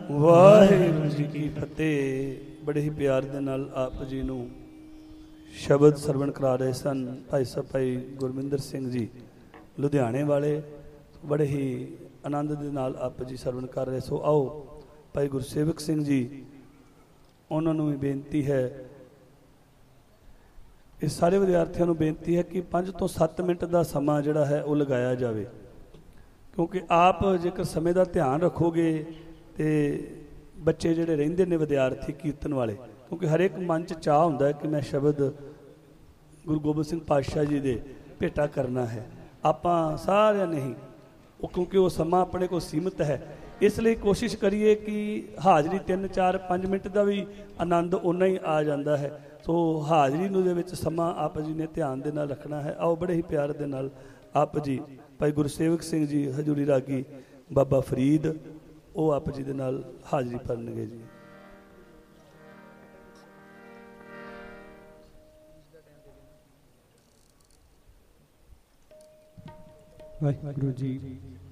ਵਾਹਿਗੁਰੂ ਜੀ ਕੀ ਫਤਿਹ। ਬੜੇ ਹੀ ਪਿਆਰ ਦੇ ਨਾਲ ਆਪ ਜੀ ਨੂੰ ਸ਼ਬਦ ਸਰਵਣ ਕਰਾ ਰਹੇ ਸਨ ਭਾਈ ਸਾਹਿਬ ਭਾਈ ਗੁਰਮਿੰਦਰ ਸਿੰਘ ਜੀ ਲੁਧਿਆਣੇ ਵਾਲੇ। ਬੜੇ ਹੀ ਆਨੰਦ ਦੇ ਨਾਲ ਆਪ ਜੀ ਸਰਵਣ ਕਰ ਰਹੇ। ਸੋ ਆਓ ਭਾਈ ਗੁਰਸੇਵਕ ਸਿੰਘ ਜੀ, ਉਹਨਾਂ ਨੂੰ ਵੀ ਬੇਨਤੀ ਹੈ, ਇਹ ਸਾਰੇ ਵਿਦਿਆਰਥੀਆਂ ਨੂੰ ਬੇਨਤੀ ਹੈ ਕਿ 5 ਤੋਂ 7 ਮਿੰਟ ਦਾ ਸਮਾਂ ਜਿਹੜਾ ਹੈ ਉਹ ਲਗਾਇਆ ਜਾਵੇ, ਕਿਉਂਕਿ ਆਪ ਜੇਕਰ ਸਮੇਂ ਦਾ ਧਿਆਨ ਰੱਖੋਗੇ ਤੇ ਬੱਚੇ ਜਿਹੜੇ ਰਹਿੰਦੇ ਨੇ ਵਿਦਿਆਰਥੀ ਕੀਰਤਨ ਵਾਲੇ, ਕਿਉਂਕਿ ਹਰ ਇੱਕ ਮਨ 'ਚ ਚਾਹ ਹੁੰਦਾ ਹੈ ਕਿ ਮੈਂ ਸ਼ਬਦ ਗੁਰੂ ਗੋਬਿੰਦ ਸਿੰਘ ਪਾਤਸ਼ਾਹ ਜੀ ਦੇ ਭੇਟਾ ਕਰਨਾ ਹੈ। ਆਪਾਂ ਸਾਰਿਆਂ ਨੇ ਹੀ ਉਹ, ਕਿਉਂਕਿ ਉਹ ਸਮਾਂ ਆਪਣੇ ਕੋਲ ਸੀਮਿਤ ਹੈ, ਇਸ ਲਈ ਕੋਸ਼ਿਸ਼ ਕਰੀਏ ਕਿ ਹਾਜ਼ਰੀ 3 4 5 ਮਿੰਟ ਦਾ ਵੀ ਆਨੰਦ ਓਨਾ ਹੀ ਆ ਜਾਂਦਾ ਹੈ। ਸੋ ਹਾਜ਼ਰੀ ਨੂੰ ਦੇ ਵਿੱਚ ਸਮਾਂ ਆਪ ਜੀ ਨੇ ਧਿਆਨ ਦੇ ਨਾਲ ਰੱਖਣਾ ਹੈ। ਆਓ ਬੜੇ ਹੀ ਪਿਆਰ ਦੇ ਨਾਲ ਆਪ ਜੀ ਭਾਈ ਗੁਰਸੇਵਕ ਸਿੰਘ ਜੀ ਹਜ਼ੂਰੀ ਰਾਗੀ ਬਾਬਾ ਫਰੀਦ, ਉਹ ਆਪ ਜੀ ਦੇ ਨਾਲ ਹਾਜ਼ਰੀ ਭਰਨਗੇ ਜੀ। ਵਾਹਿਗੁਰੂ ਜੀ